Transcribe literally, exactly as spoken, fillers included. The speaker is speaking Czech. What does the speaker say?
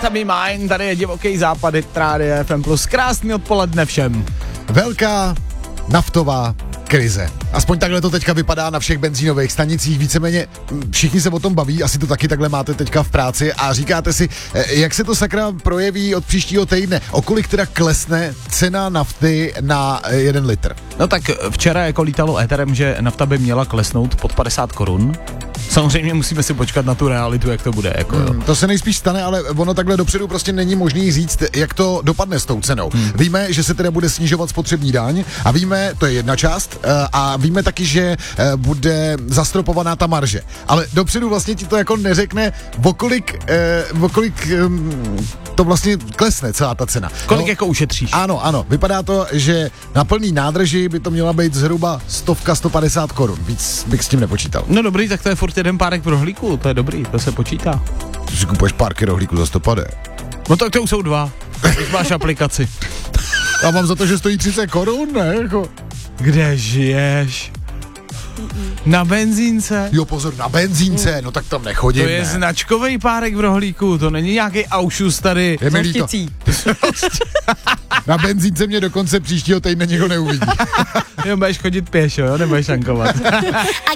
Atomy Mine, tady je Divoký západ, Rádio F M plus. Krásný odpoledne všem. Velká naftová krize. Aspoň takhle to teďka vypadá na všech benzínových stanicích, víceméně všichni se o tom baví, asi to taky takhle máte teďka v práci a říkáte si, jak se to sakra projeví od příštího týdne, o kolik teda klesne cena nafty na jeden litr. No tak včera jako lítalo éterem, že nafta by měla klesnout pod padesát korun. Samozřejmě musíme si počkat na tu realitu, jak to bude. Jako, hmm, to se nejspíš stane, ale ono takhle dopředu prostě není možný říct, jak to dopadne s tou cenou. Hmm. Víme, že se teda bude snižovat spotřební daň a víme, to je jedna část, a víme taky, že bude zastropovaná ta marže. Ale dopředu vlastně ti to jako neřekne, o kolik, o kolik to vlastně klesne celá ta cena. Kolik no, jako ušetříš? Ano, ano. Vypadá to, že na plný nádrži by to měla být zhruba stovka, sto padesát korun. Víc bych s tím nepočítal. No dobrý, tak to je furt jeden párek rohlíků, to je dobrý, to se počítá. Ty si kupuješ párky rohlíků za sto padé. No tak to už jsou dva, když máš aplikaci. Já mám za to, že stojí třicet korun, ne? Jako... Kde žiješ? Na benzínce? Jo, pozor, na benzínce, no tak tam nechodím, To je ne? značkový párek v rohlíku, to není nějaký aušus tady. Je mi líto. Na benzínce mě dokonce příštího týdne nikdo neuvidí. Jo, budeš chodit pěšo, jo, nebudeš tankovat.